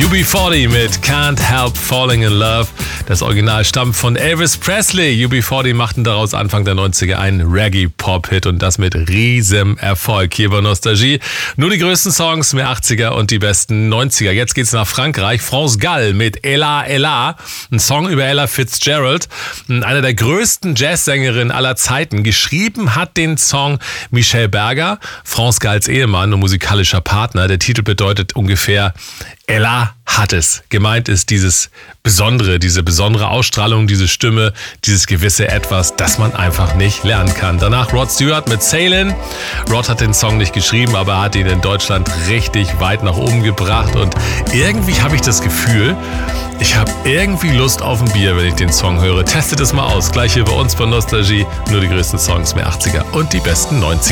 UB40 mit Can't Help Falling in Love. Das Original stammt von Elvis Presley. UB40 machten daraus Anfang der 90er einen Reggae-Pop-Hit und das mit riesem Erfolg. Hier bei Nostalgie nur die größten Songs, mehr 80er und die besten 90er. Jetzt geht's nach Frankreich. France Gall mit Ella Ella, ein Song über Ella Fitzgerald, einer der größten Jazzsängerinnen aller Zeiten. Geschrieben hat den Song Michel Berger, France Galls Ehemann und musikalischer Partner. Der Titel bedeutet ungefähr Ella hat es. Gemeint ist diese besondere Ausstrahlung, diese Stimme, dieses gewisse Etwas, das man einfach nicht lernen kann. Danach Rod Stewart mit Sailin'. Rod hat den Song nicht geschrieben, aber hat ihn in Deutschland richtig weit nach oben gebracht und irgendwie habe ich das Gefühl, ich habe irgendwie Lust auf ein Bier, wenn ich den Song höre. Testet es mal aus. Gleich hier bei uns bei Nostalgie. Nur die größten Songs, mehr 80er und die besten 90er.